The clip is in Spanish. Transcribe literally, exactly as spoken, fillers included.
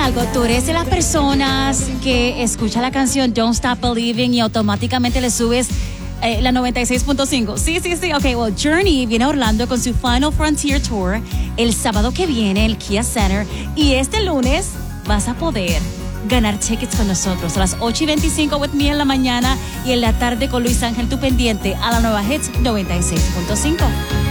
algo, tú eres de las personas que escucha la canción Don't Stop Believing y automáticamente le subes eh, la noventa y seis punto cinco. Sí, sí, sí. Ok, well, Journey viene a Orlando con su Final Frontier Tour el sábado que viene, el Kia Center. Y este lunes vas a poder ganar tickets con nosotros a las ocho y veinticinco with me en la mañana y en la tarde con Luis Ángel, tu pendiente a la nueva Hits noventa y seis punto cinco.